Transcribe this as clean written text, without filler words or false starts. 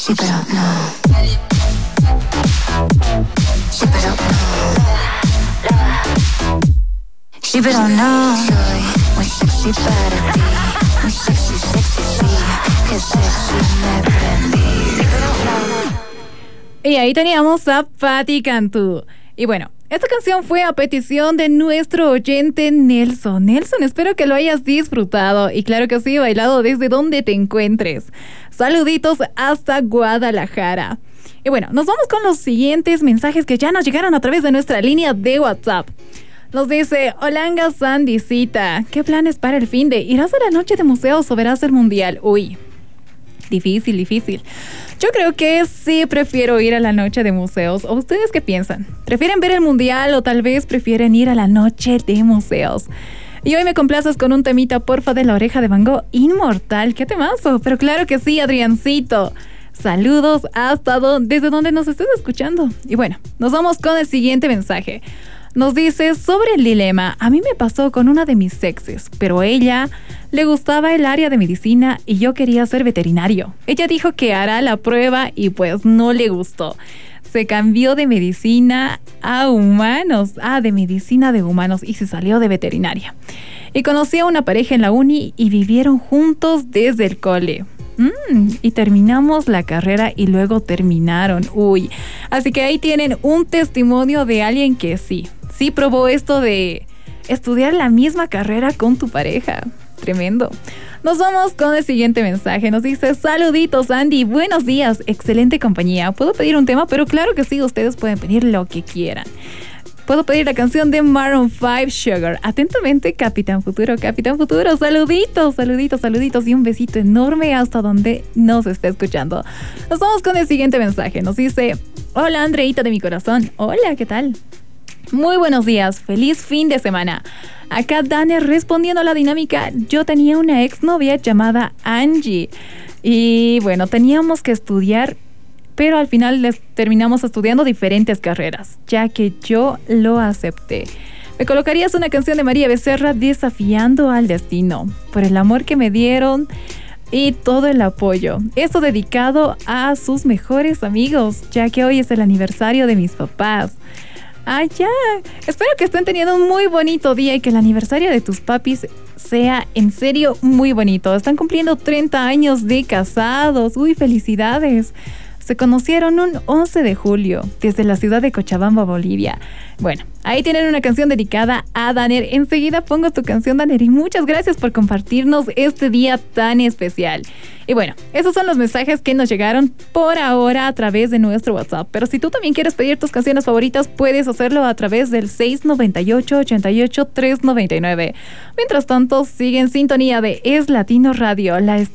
She better know. She better know. She better know. When sexy better be. When sexy sí. Que sexy me prendí. Y ahí teníamos a Patti Cantú. Y bueno, esta canción fue a petición de nuestro oyente Nelson. Nelson, espero que lo hayas disfrutado y claro que sí, bailado desde donde te encuentres. Saluditos hasta Guadalajara. Y bueno, nos vamos con los siguientes mensajes que ya nos llegaron a través de nuestra línea de WhatsApp. Nos dice, Olanga Sandicita, ¿qué planes para el fin de? ¿Irás a la noche de museos o verás el mundial? Uy, difícil. Yo creo que sí prefiero ir a la noche de museos. ¿O ustedes qué piensan? ¿Prefieren ver el mundial o tal vez prefieren ir a la noche de museos? Y hoy me complaces con un temita, porfa, de La Oreja de Van Gogh, Inmortal. ¡Qué temazo! Pero claro que sí, Adriancito. Saludos desde donde nos estés escuchando. Y bueno, nos vamos con el siguiente mensaje. Nos dice, sobre el dilema, a mí me pasó con una de mis exes, pero a ella le gustaba el área de medicina y yo quería ser veterinario. Ella dijo que hará la prueba y pues no le gustó. Se cambió de medicina a humanos, de medicina de humanos y se salió de veterinaria. Y conocí a una pareja en la uni y vivieron juntos desde el cole. Y terminamos la carrera y luego terminaron. Uy, así que ahí tienen un testimonio de alguien que sí probó esto de estudiar la misma carrera con tu pareja. Tremendo. Nos vamos con el siguiente mensaje. Nos dice, saluditos Andy, buenos días, excelente compañía. ¿Puedo pedir un tema? Pero claro que sí, ustedes pueden pedir lo que quieran. Puedo pedir la canción de Maroon 5, Sugar. Atentamente, Capitán Futuro. Saluditos y un besito enorme hasta donde nos está escuchando. Nos vamos con el siguiente mensaje. Nos dice, hola Andreita de mi corazón. Hola, ¿qué tal? Muy buenos días, feliz fin de semana. Acá Dane respondiendo a la dinámica. Yo tenía una exnovia llamada Angie. Y bueno, teníamos que estudiar, pero al final terminamos estudiando diferentes carreras, ya que yo lo acepté. ¿Me colocarías una canción de María Becerra, Desafiando al Destino? Por el amor que me dieron y todo el apoyo. Esto dedicado a sus mejores amigos, ya que hoy es el aniversario de mis papás. Ya. Espero que estén teniendo un muy bonito día y que el aniversario de tus papis sea en serio muy bonito. Están cumpliendo 30 años de casados. Uy, felicidades. Se conocieron un 11 de julio desde la ciudad de Cochabamba, Bolivia. Bueno, ahí tienen una canción dedicada a Daner. Enseguida pongo tu canción, Daner, y muchas gracias por compartirnos este día tan especial. Y bueno, esos son los mensajes que nos llegaron por ahora a través de nuestro WhatsApp. Pero si tú también quieres pedir tus canciones favoritas, puedes hacerlo a través del 698-88-399. Mientras tanto, sigue en sintonía de Es Latino Radio, la